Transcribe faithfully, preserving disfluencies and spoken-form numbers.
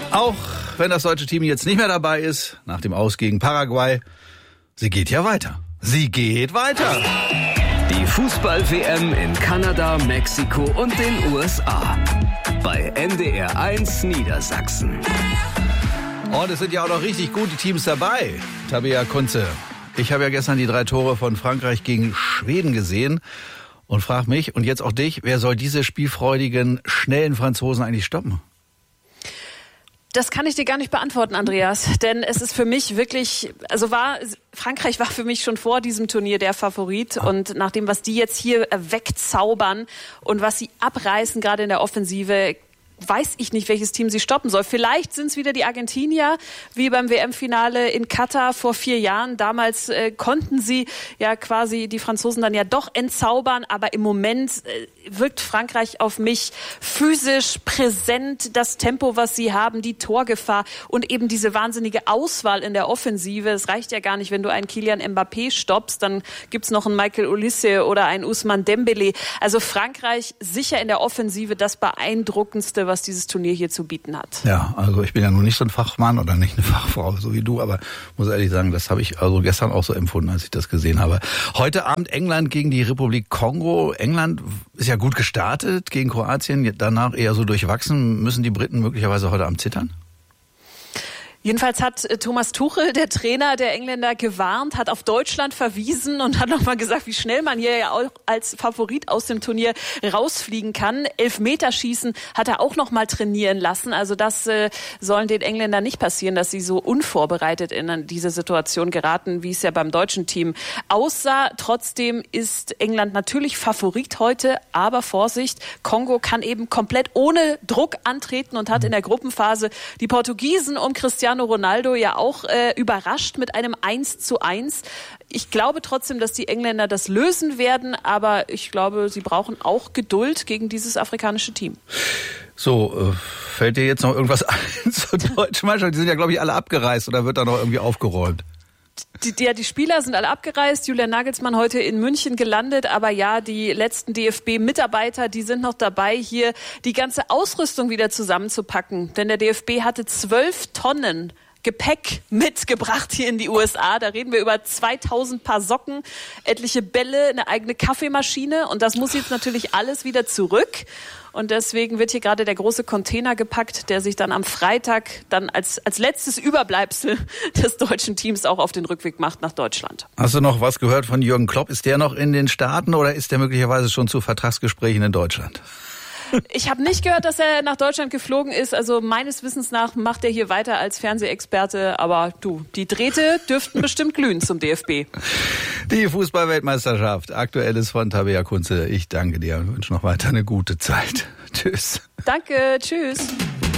Auch wenn das deutsche Team jetzt nicht mehr dabei ist, nach dem Aus gegen Paraguay, sie geht ja weiter. Sie geht weiter. Die Fußball-W M in Kanada, Mexiko und den U S A. Bei N D R eins Niedersachsen. Und es sind ja auch noch richtig gute Teams dabei. Tabea Kunze, ich habe ja gestern die drei Tore von Frankreich gegen Schweden gesehen und frage mich und jetzt auch dich, wer soll diese spielfreudigen, schnellen Franzosen eigentlich stoppen? Das kann ich dir gar nicht beantworten, Andreas, denn es ist für mich wirklich, also war, Frankreich war für mich schon vor diesem Turnier der Favorit und nach dem, was die jetzt hier wegzaubern und was sie abreißen, gerade in der Offensive, weiß ich nicht, welches Team sie stoppen soll. Vielleicht sind es wieder die Argentinier, wie beim W M-Finale in Katar vor vier Jahren. Damals äh, konnten sie ja quasi die Franzosen dann ja doch entzaubern, aber im Moment äh, wirkt Frankreich auf mich physisch präsent. Das Tempo, was sie haben, die Torgefahr und eben diese wahnsinnige Auswahl in der Offensive. Es reicht ja gar nicht, wenn du einen Kylian Mbappé stoppst, dann gibt's noch einen Michael Olise oder einen Ousmane Dembélé. Also Frankreich sicher in der Offensive das beeindruckendste, was dieses Turnier hier zu bieten hat. Ja, also ich bin ja nun nicht so ein Fachmann oder nicht eine Fachfrau, so wie du, aber muss ehrlich sagen, das habe ich also gestern auch so empfunden, als ich das gesehen habe. Heute Abend England gegen die Republik Kongo. England ist ja gut gestartet gegen Kroatien, danach eher so durchwachsen. Müssen die Briten möglicherweise heute Abend zittern? Jedenfalls hat Thomas Tuchel, der Trainer der Engländer, gewarnt, hat auf Deutschland verwiesen und hat nochmal gesagt, wie schnell man hier ja auch als Favorit aus dem Turnier rausfliegen kann. Elfmeterschießen hat er auch nochmal trainieren lassen. Also das äh, sollen den Engländern nicht passieren, dass sie so unvorbereitet in diese Situation geraten, wie es ja beim deutschen Team aussah. Trotzdem ist England natürlich Favorit heute, aber Vorsicht, Kongo kann eben komplett ohne Druck antreten und hat in der Gruppenphase die Portugiesen um Cristiano Ronaldo ja auch äh, überrascht mit einem eins zu eins. Ich glaube trotzdem, dass die Engländer das lösen werden, aber ich glaube, sie brauchen auch Geduld gegen dieses afrikanische Team. So, äh, fällt dir jetzt noch irgendwas ein zur deutschen Mannschaft? Die sind ja, glaube ich, alle abgereist oder wird da noch irgendwie aufgeräumt? Die, die, die Spieler sind alle abgereist. Julian Nagelsmann heute in München gelandet. Aber ja, die letzten D F B-Mitarbeiter, die sind noch dabei, hier die ganze Ausrüstung wieder zusammenzupacken. Denn der D F B hatte zwölf Tonnen Gepäck mitgebracht hier in die U S A. Da reden wir über zweitausend Paar Socken, etliche Bälle, eine eigene Kaffeemaschine. Und das muss jetzt natürlich alles wieder zurück. Und deswegen wird hier gerade der große Container gepackt, der sich dann am Freitag dann als, als letztes Überbleibsel des deutschen Teams auch auf den Rückweg macht nach Deutschland. Hast du noch was gehört von Jürgen Klopp? Ist der noch in den Staaten oder ist der möglicherweise schon zu Vertragsgesprächen in Deutschland? Ich habe nicht gehört, dass er nach Deutschland geflogen ist. Also meines Wissens nach macht er hier weiter als Fernsehexperte. Aber du, die Drähte dürften bestimmt glühen zum D F B. Die Fußball-Weltmeisterschaft. Aktuelles von Tabea Kunze. Ich danke dir und wünsche noch weiter eine gute Zeit. Tschüss. Danke, tschüss.